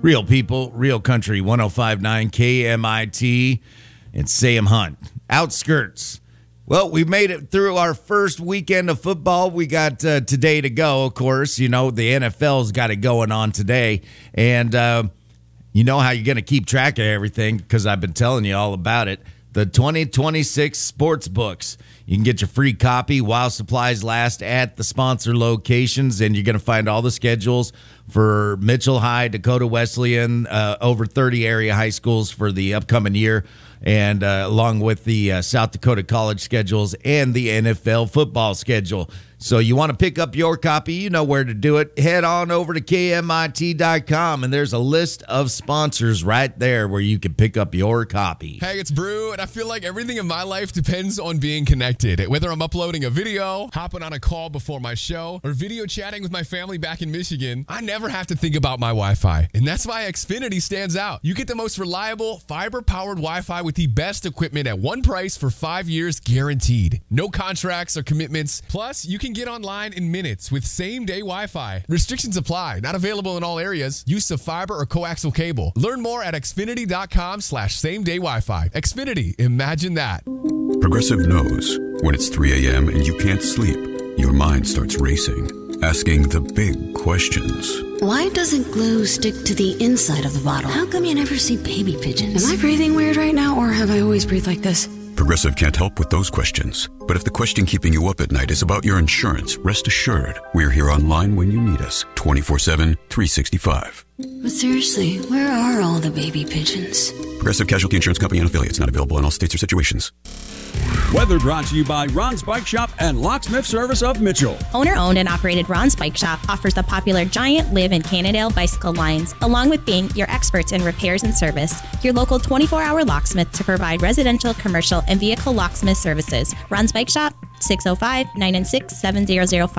Real people, real country, 105.9 KMIT and Sam Hunt. Outskirts. Well, we made it through our first weekend of football. We got today to go, of course. You know, the NFL's got it going on today. And you know how you're going to keep track of everything because I've been telling you all about it. The 2026 sports books. You can get your free copy while supplies last at the sponsor locations, and you're going to find all the schedules for Mitchell High, Dakota Wesleyan, over 30 area high schools for the upcoming year, and along with the South Dakota college schedules and the NFL football schedule. So you want to pick up your copy, you know where to do it. Head on over to KMIT.com, and there's a list of sponsors right there where you can pick up your copy. Hey, it's Brew, and I feel like everything in my life depends on being connected. Whether I'm uploading a video, hopping on a call before my show, or video chatting with my family back in Michigan, I never have to think about my Wi-Fi. And that's why Xfinity stands out. You get the most reliable, fiber-powered Wi-Fi with the best equipment at one price for 5 years guaranteed. No contracts or commitments. Plus, you can get online in minutes with same-day Wi-Fi. Restrictions apply. Not available in all areas. Use of fiber or coaxial cable. Learn more at Xfinity.com/same-day Wi-Fi. Xfinity. Imagine that. Progressive knows when it's 3 a.m. and you can't sleep, your mind starts racing, asking the big questions. Why doesn't glue stick to the inside of the bottle? How come you never see baby pigeons? Am I breathing weird right now, or have I always breathed like this? Progressive can't help with those questions. But if the question keeping you up at night is about your insurance, rest assured, we're here online when you need us, 24/7, 365. But seriously, where are all the baby pigeons? Progressive Casualty Insurance Company and affiliates, not available in all states or situations. Weather brought to you by Ron's Bike Shop and Locksmith Service of Mitchell. Owner-owned and operated Ron's Bike Shop offers the popular Giant, Liv, and Cannondale bicycle lines, along with being your experts in repairs and service. Your local 24-hour locksmith to provide residential, commercial, and vehicle locksmith services. Ron's Bike Shop, 605-996-7005.